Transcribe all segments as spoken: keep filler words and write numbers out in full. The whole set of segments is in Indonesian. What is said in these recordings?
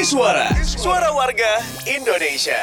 Suara, suara warga Indonesia.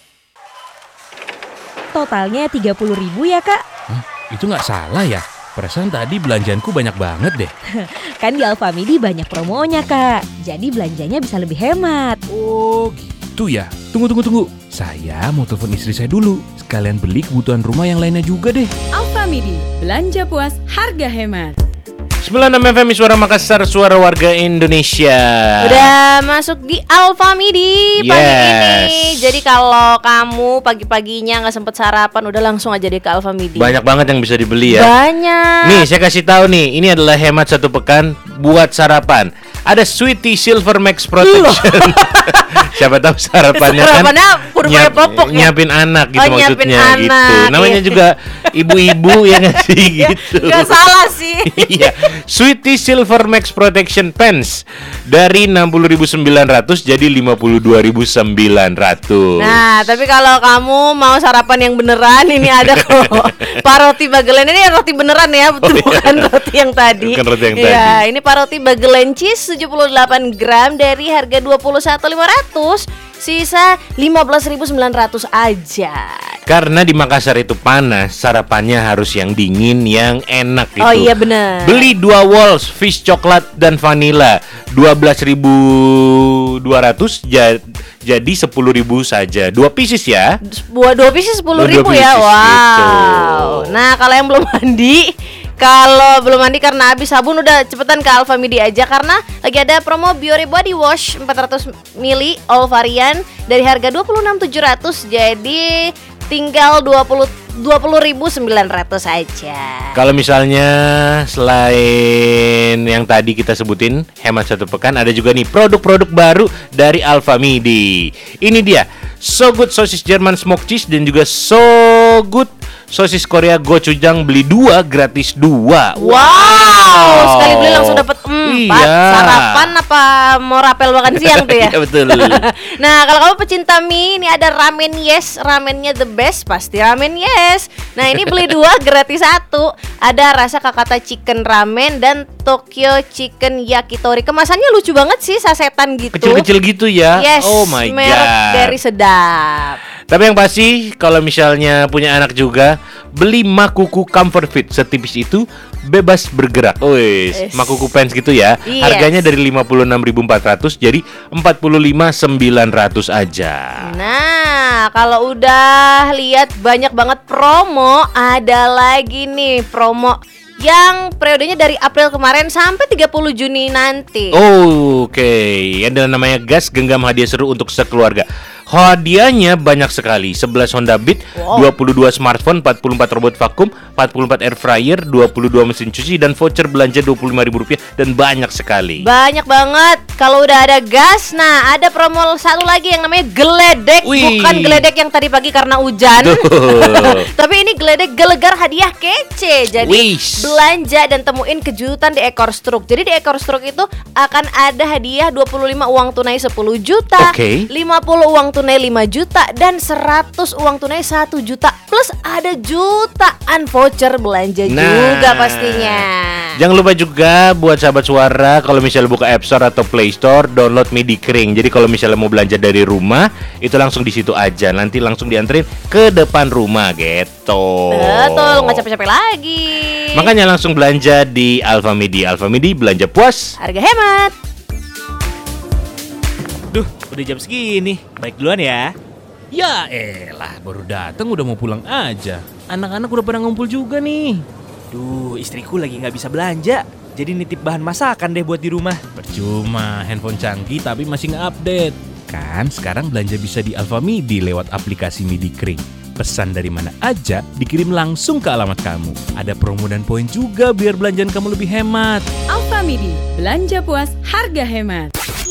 Totalnya tiga puluh ribu ya kak? Hah, itu nggak salah ya? Perasaan tadi belanjaanku banyak banget deh. Kan di Alfamidi banyak promonya kak, jadi belanjanya bisa lebih hemat. Oh gitu ya. Tunggu tunggu tunggu. Saya mau telepon istri saya dulu. Sekalian beli kebutuhan rumah yang lainnya juga deh. Alfamidi, belanja puas, harga hemat. sembilan puluh enam F M Suara Makassar, suara warga Indonesia. Udah masuk di Alfamidi pagi Yes. ini. Jadi kalau kamu pagi-paginya nggak sempet sarapan, udah langsung aja deh ke Alfamidi. Banyak banget yang bisa dibeli ya. Banyak. Nih saya kasih tahu nih, ini adalah hemat satu pekan buat sarapan. Ada Sweety Silver Max Protection. Siapa tahu sarapannya kan Sarapannya kudu pakai popok ya? nyiapin anak gitu Oh, nyiapin maksudnya anak, gitu. Namanya iya. juga ibu-ibu ya nggak sih gitu. Gak salah sih. Iya, Sweety Silver Max Protection Pants dari enam puluh ribu sembilan ratus jadi lima puluh dua ribu sembilan ratus. Nah, tapi kalau kamu mau sarapan yang beneran, ini ada kok. Pak Roti Bagelen ini roti beneran ya, betul, Oh, iya. bukan roti yang tadi. Bukan roti yang Iya, tadi. ini Pak Roti Bagelen cheese tujuh puluh delapan gram dari harga dua puluh satu ribu lima ratus, sisa lima belas ribu sembilan ratus aja. Karena di Makassar itu panas, sarapannya harus yang dingin, yang enak gitu. Oh iya benar. Beli dua walls fish coklat dan vanilla dua belas ribu dua ratus ja- jadi sepuluh ribu saja. Dua pieces ya. Buat dua pieces sepuluh Dua ribu ya. pieces, Wow. gitu. Nah, kalau yang belum mandi, kalau belum mandi karena habis sabun, udah cepetan ke Alfamidi aja karena lagi ada promo Biore Body Wash empat ratus mililiter all varian dari harga dua puluh enam ribu tujuh ratus jadi tinggal dua puluh ribu sembilan ratus aja. Kalau misalnya selain yang tadi kita sebutin hemat satu pekan, ada juga nih produk-produk baru dari Alfamidi. Ini dia So Good sosis Jerman smoked cheese dan juga So Good sosis Korea gochujang, beli dua gratis dua. Wow, sekali beli langsung dapat empat. Iya. Sarapan apa mau rapel makan siang tuh ya? Iya, betul. Nah, kalau kamu pecinta mie, ini ada ramen yes, ramennya the best, pasti ramen yes. Nah, ini beli dua gratis satu. Ada rasa Kakata chicken ramen dan Tokyo chicken yakitori. Kemasannya lucu banget sih, sasetan gitu. Kecil-kecil gitu ya. Yes, Oh my merek god. dari sedap. Tapi yang pasti kalau misalnya punya anak juga, beli Makuku Comfort Fit setipis itu, bebas bergerak. Wes, Yes. Makuku Pants gitu ya. Yes. Harganya dari lima puluh enam ribu empat ratus jadi empat puluh lima ribu sembilan ratus aja. Nah, kalau udah lihat banyak banget promo, ada lagi nih promo yang periodenya dari April kemarin sampai tiga puluh Juni nanti. Oh, oke. Ada namanya gas genggam hadiah seru untuk sekeluarga. Hadiahnya banyak sekali. sebelas Honda Beat, Wow. dua puluh dua smartphone, empat puluh empat robot vakum, empat puluh empat air fryer, dua puluh dua mesin cuci dan voucher belanja dua puluh lima ribu rupiah dan banyak sekali. Banyak banget. Kalau udah ada gas, nah ada promo satu lagi yang namanya geledek. Wih. Bukan geledek yang tadi pagi karena hujan. Tuh. Tapi ini geledek gelegar hadiah kece. Jadi Wish. belanja dan temuin kejutan di Ekor Struk. Jadi di Ekor Struk itu akan ada hadiah dua puluh lima uang tunai sepuluh juta, Oke. lima puluh uang tunai lima juta dan seratus uang tunai satu juta. Plus ada jutaan voucher belanja Nah. juga pastinya. Jangan lupa juga buat sahabat suara, kalau misalnya buka App Store atau Play Store, download Midi Kering. Jadi kalau misalnya mau belanja dari rumah, itu langsung di situ aja. Nanti langsung dianterin ke depan rumah gitu. Betul, nggak capek-capek lagi. Makanya langsung belanja di Alfamidi. Alfamidi, belanja puas. Harga hemat. Duh, udah jam segini. Baik duluan ya. Ya elah, baru datang udah mau pulang aja. Anak-anak udah pada ngumpul juga nih. Duh, istriku lagi nggak bisa belanja, jadi nitip bahan masakan deh buat di rumah. Percuma, handphone canggih tapi masih nge-update. Kan sekarang belanja bisa di Alfamidi lewat aplikasi Midi Kering. Pesan dari mana aja dikirim langsung ke alamat kamu. Ada promo dan poin juga biar belanjaan kamu lebih hemat. Alfamidi, belanja puas, harga hemat.